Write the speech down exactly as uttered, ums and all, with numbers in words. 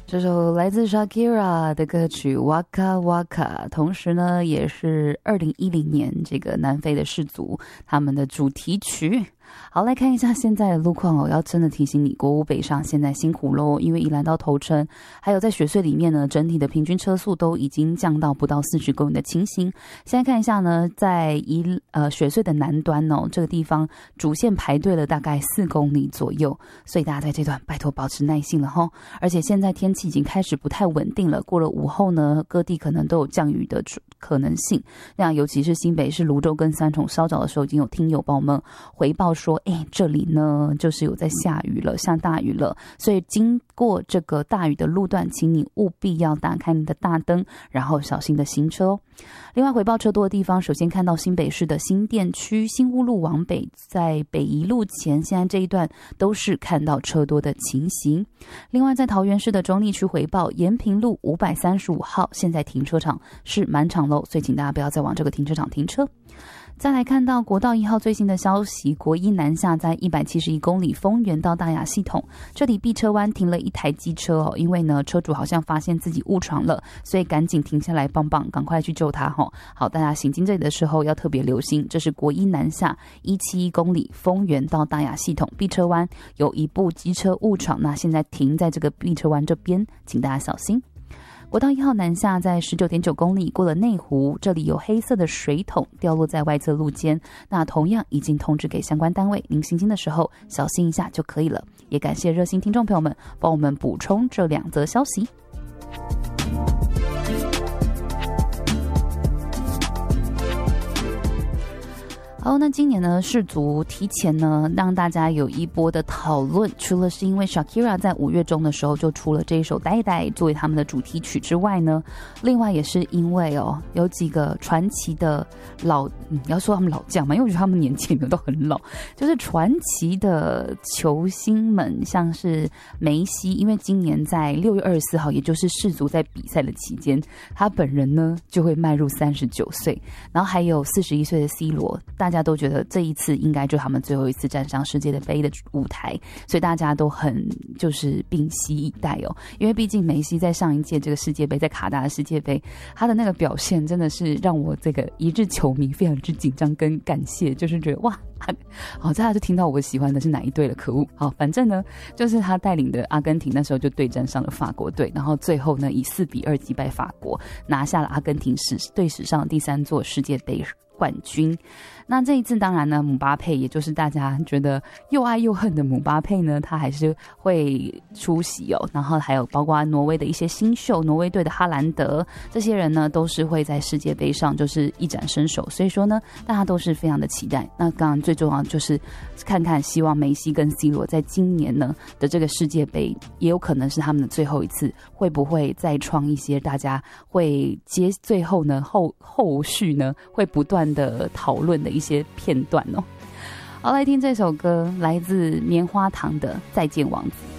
这首来自 Shakira 的歌曲 Waka Waka， 同时呢也是二零一零年这个南非的氏族他们的主题曲。好，来看一下现在的路况哦。要真的提醒你，国五北上现在辛苦咯，因为宜兰到头城，还有在雪隧里面呢，整体的平均车速都已经降到不到四十公里的情形。现在看一下呢，在宜呃雪隧的南端哦，这个地方主线排队了大概四公里左右，所以大家在这段拜托保持耐心了齁。而且现在天气已经开始不太稳定了，过了午后呢，各地可能都有降雨的可能性。那尤其是新北市芦洲跟三重稍早的时候，已经有听友帮我们回报说，哎，这里呢就是有在下雨了，下大雨了，所以经过这个大雨的路段，请你务必要打开你的大灯，然后小心的行车哦。另外回报车多的地方，首先看到新北市的新店区新屋路往北，在北宜路前，现在这一段都是看到车多的情形。另外在桃园市的中坜区回报，延平路五百三十五号，现在停车场是满场喽，所以请大家不要再往这个停车场停车。再来看到国道一号最新的消息，国一南下在一百七十一公里丰原到大雅系统，这里避车弯停了一台机车哦，因为呢车主好像发现自己误闯了，所以赶紧停下来帮帮，赶快去救他哦。好，大家行经这里的时候要特别留心，这是国一南下一百七十一公里丰原到大雅系统避车弯有一部机车误闯，那现在停在这个避车弯这边，请大家小心。国道一号南下在 十九点九公里过了内湖，这里有黑色的水桶掉落在外侧路肩，那同样已经通知给相关单位，您行经的时候小心一下就可以了。也感谢热心听众朋友们帮我们补充这两则消息。好，那今年呢，世足提前呢让大家有一波的讨论，除了是因为 Shakira 在五月中的时候就出了这一首《呆呆》作为他们的主题曲之外呢，另外也是因为哦，有几个传奇的老，嗯，要说他们老将嘛，因为我觉得他们年纪也没有都很老，就是传奇的球星们，像是梅西，因为今年在六月二十四号，也就是世足在比赛的期间，他本人呢就会迈入三十九岁，然后还有四十一岁的 C 罗，大家大家都觉得这一次应该就是他们最后一次站上世界的杯的舞台，所以大家都很就是屏息以待哦。因为毕竟梅西在上一届这个世界杯，在卡达的世界杯，他的那个表现真的是让我这个一日球迷非常之紧张跟感谢，就是觉得哇，好，大家就听到我喜欢的是哪一队了，可恶！好，反正呢，就是他带领的阿根廷那时候就对战上了法国队，然后最后呢以四比二击败法国，拿下了阿根廷史队史上第三座世界杯冠军。那这一次当然呢，姆巴佩也就是大家觉得又爱又恨的姆巴佩呢，他还是会出席哦。然后还有包括挪威的一些新秀，挪威队的哈兰德，这些人呢都是会在世界杯上就是一展身手。所以说呢，大家都是非常的期待。那当然最重要就是看看，希望梅西跟 C 罗在今年呢的这个世界杯，也有可能是他们的最后一次，会不会再创一些大家会接最后呢后后续呢会不断的讨论的一些片段哦。好，来听这首歌，来自棉花糖的《再见王子》。